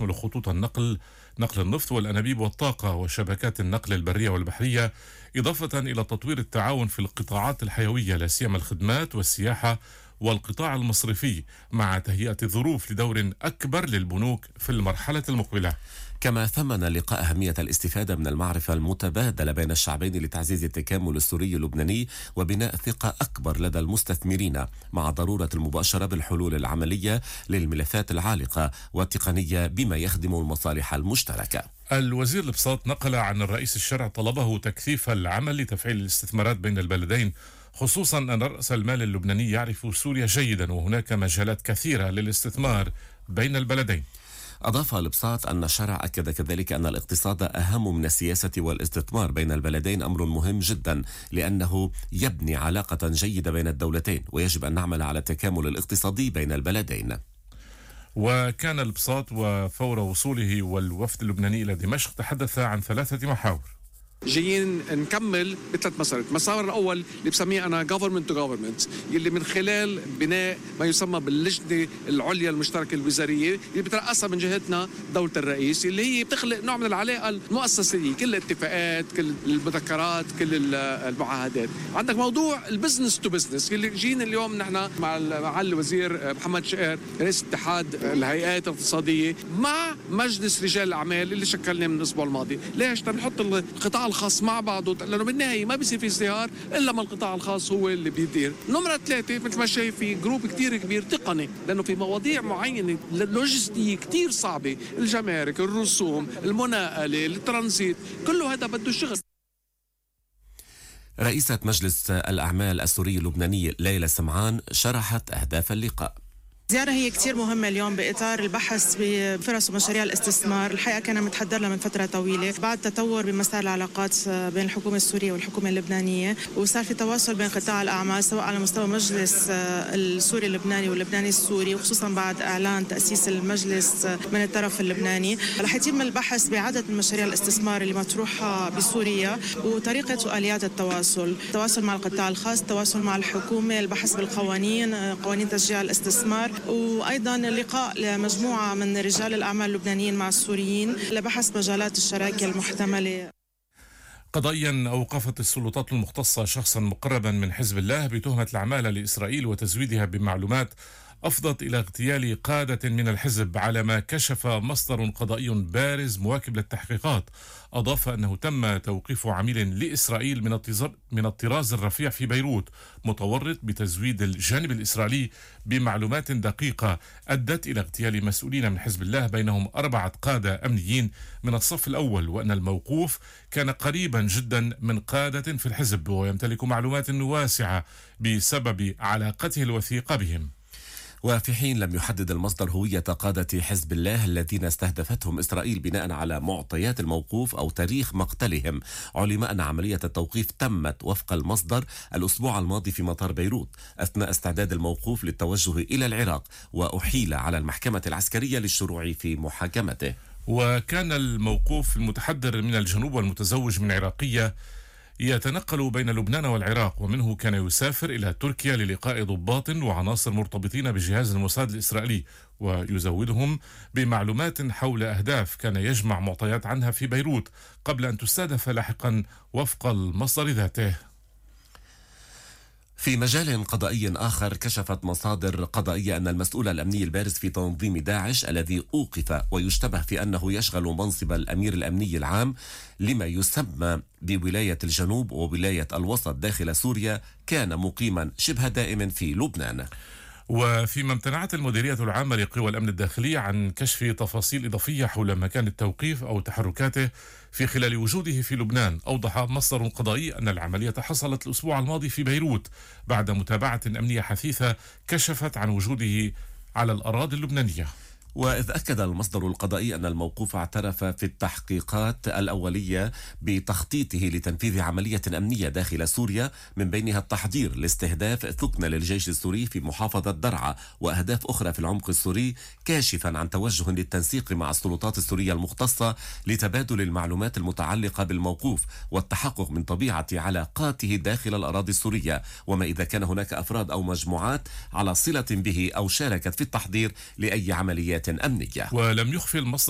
يشمل خطوط النقل، نقل النفط والأنابيب والطاقة وشبكات النقل البرية والبحرية، إضافة إلى تطوير التعاون في القطاعات الحيوية لا سيما الخدمات والسياحة والقطاع المصرفي، مع تهيئة الظروف لدور أكبر للبنوك في المرحلة المقبلة. كما ثمن اللقاء أهمية الاستفادة من المعرفة المتبادلة بين الشعبين لتعزيز التكامل السوري اللبناني وبناء ثقة أكبر لدى المستثمرين، مع ضرورة المباشرة بالحلول العملية للملفات العالقة والتقنية بما يخدم المصالح المشتركة. الوزير البساط نقل عن الرئيس الشرع طلبه تكثيف العمل لتفعيل الاستثمارات بين البلدين، خصوصا أن رأس المال اللبناني يعرف سوريا جيدا وهناك مجالات كثيرة للاستثمار بين البلدين. أضاف البساط أن الشرع أكد كذلك أن الاقتصاد أهم من السياسة والاستثمار بين البلدين أمر مهم جدا، لأنه يبني علاقة جيدة بين الدولتين ويجب أن نعمل على التكامل الاقتصادي بين البلدين. وكان البساط وفور وصوله والوفد اللبناني إلى دمشق تحدث عن 3 محاور. جايين نكمل ب3 مسارات. المسار الأول اللي بسميه أنا government to government، اللي من خلال بناء ما يسمى باللجنة العليا المشتركة الوزارية اللي بترأسها من جهتنا دولة الرئيس، اللي هي بتخلق نوع من العلاقة المؤسسية، كل الاتفاقات، كل المذكرات، كل المعاهدات. عندك موضوع البزنس تو بزنس اللي جينا اليوم نحن مع معالي الوزير محمد شقير رئيس اتحاد الهيئات الاقتصادية مع مجلس رجال الأعمال اللي شكلناه من الأسبوع الماضي. ليش؟ تنحط القطاع الخاص مع بعضه، لأنه بالنهاية ما بيصير في ازدهار إلا ما القطاع الخاص هو اللي بيدير. نمرة 3 مثل ما شايف في جروب كتير كبير تقني، لأنه في مواضيع معينة لوجستية كتير صعبة، الجمارك، الرسوم، المناقلة، الترانزيت، كله هذا بده شغل. رئيسة مجلس الأعمال السوري اللبناني ليلى سمعان شرحت أهداف اللقاء. الزيارة هي كتير مهمة اليوم بإطار البحث بفرص ومشاريع الاستثمار. الحقيقة كان متحضر لها من فترة طويلة بعد تطور بمسار العلاقات بين الحكومة السورية والحكومة اللبنانية، وصار في تواصل بين قطاع الأعمال سواء على مستوى مجلس السوري اللبناني واللبناني السوري، وخصوصا بعد إعلان تأسيس المجلس من الطرف اللبناني. رح يتم البحث بعدد من مشاريع الاستثمار اللي مطروحة بسوريا وطريقة وآليات التواصل مع القطاع الخاص، التواصل مع الحكومة، البحث بالقوانين، قوانين تشجيع الاستثمار، وأيضا اللقاء لمجموعة من رجال الأعمال اللبنانيين مع السوريين لبحث مجالات الشراكة المحتملة. قضائيا أوقفت السلطات المختصة شخصا مقربا من حزب الله بتهمة العمالة لإسرائيل وتزويدها بمعلومات أفضت إلى اغتيال قادة من الحزب، على ما كشف مصدر قضائي بارز مواكب للتحقيقات. أضاف أنه تم توقيف عميل لإسرائيل من الطراز الرفيع في بيروت متورط بتزويد الجانب الإسرائيلي بمعلومات دقيقة أدت إلى اغتيال مسؤولين من حزب الله، بينهم 4 قادة أمنيين من الصف الأول، وأن الموقوف كان قريبا جدا من قادة في الحزب ويمتلك معلومات واسعة بسبب علاقته الوثيقة بهم. وفي حين لم يحدد المصدر هوية قادة حزب الله الذين استهدفتهم إسرائيل بناء على معطيات الموقوف أو تاريخ مقتلهم، علم أن عملية التوقيف تمت وفق المصدر الأسبوع الماضي في مطار بيروت أثناء استعداد الموقوف للتوجه إلى العراق، وأحيل على المحكمة العسكرية للشروع في محاكمته. وكان الموقوف المتحدر من الجنوب والمتزوج من عراقية يتنقل بين لبنان والعراق، ومنه كان يسافر إلى تركيا للقاء ضباط وعناصر مرتبطين بجهاز الموساد الإسرائيلي ويزودهم بمعلومات حول أهداف كان يجمع معطيات عنها في بيروت قبل أن تستهدف لاحقا وفق المصدر ذاته. في مجال قضائي آخر، كشفت مصادر قضائية أن المسؤول الأمني البارز في تنظيم داعش الذي أوقف ويشتبه في أنه يشغل منصب الأمير الأمني العام لما يسمى بولاية الجنوب وولاية الوسط داخل سوريا كان مقيما شبه دائما في لبنان. وفيما امتنعت المديرية العامة لقوى الأمن الداخلي عن كشف تفاصيل إضافية حول مكان التوقيف أو تحركاته في خلال وجوده في لبنان، أوضح مصدر قضائي أن العملية حصلت الأسبوع الماضي في بيروت بعد متابعة أمنية حثيثة كشفت عن وجوده على الأراضي اللبنانية. وإذ أكد المصدر القضائي أن الموقوف اعترف في التحقيقات الأولية بتخطيطه لتنفيذ عملية أمنية داخل سوريا من بينها التحضير لاستهداف ثكنة للجيش السوري في محافظة درعا وأهداف أخرى في العمق السوري، كاشفا عن توجه للتنسيق مع السلطات السورية المختصة لتبادل المعلومات المتعلقة بالموقوف والتحقق من طبيعة علاقاته داخل الأراضي السورية، وما إذا كان هناك أفراد أو مجموعات على صلة به أو شاركت في التحضير لأي عمليات أمنية. ولم يخفي المصدر